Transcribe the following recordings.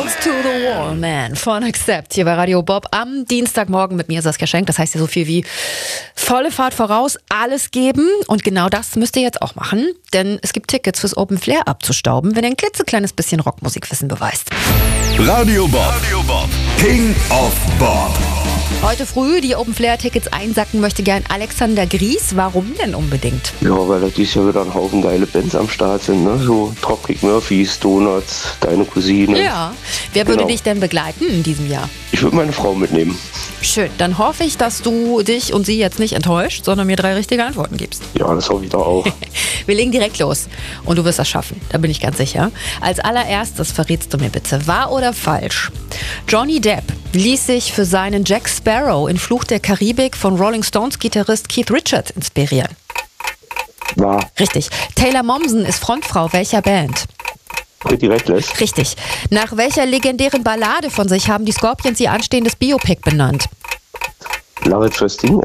Balls to the Wall, Man von Accept hier bei Radio Bob am Dienstagmorgen mit mir, Saskia Schenk. Das heißt ja so viel wie volle Fahrt voraus, alles geben. Und genau das müsst ihr jetzt auch machen, denn es gibt Tickets fürs Open Flair abzustauben, wenn ihr ein klitzekleines bisschen Rockmusikwissen beweist. Radio Bob, King of Bob. Heute früh die Open Flair Tickets einsacken möchte gern Alexander Gries. Warum denn unbedingt? Ja, weil da dieses Jahr wieder ein Haufen geile Bands am Start sind, ne? So Tropic Murphys, Donuts, Deine Cousine. Ja, wer würde dich denn begleiten in diesem Jahr? Ich würde meine Frau mitnehmen. Schön, dann hoffe ich, dass du dich und sie jetzt nicht enttäuscht, sondern mir 3 richtige Antworten gibst. Ja, das hoffe ich doch auch. Wir legen direkt los und du wirst das schaffen, da bin ich ganz sicher. Als allererstes verrätst du mir bitte, wahr oder falsch? Johnny Depp ließ sich für seinen Jack Sparrow in Fluch der Karibik von Rolling Stones Gitarrist Keith Richards inspirieren. Wahr. Richtig. Taylor Momsen ist Frontfrau welcher Band? Pretty Reckless. Richtig. Nach welcher legendären Ballade von sich haben die Scorpions ihr anstehendes Biopic benannt? Love It First Thing?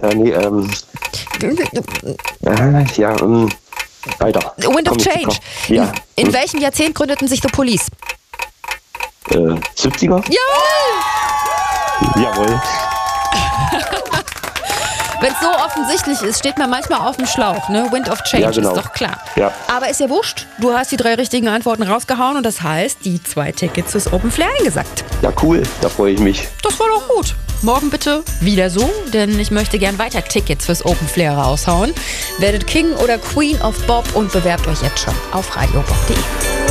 Weiter. Wind of Change. Ja. In welchem Jahrzehnt gründeten sich The Police? 70er? Jawohl! Jawohl. Wenn es so offensichtlich ist, steht man manchmal auf dem Schlauch, ne? Wind of Change, Ja, genau. ist doch klar. Ja. Aber ist ja wurscht, du hast die 3 richtigen Antworten rausgehauen und das heißt, die 2 Tickets fürs Open Flair eingesackt. Ja, cool. Da freue ich mich. Das war doch gut. Morgen bitte wieder so, denn ich möchte gern weiter Tickets fürs Open Flair raushauen. Werdet King oder Queen of Bob und bewerbt euch jetzt schon auf radiobob.de.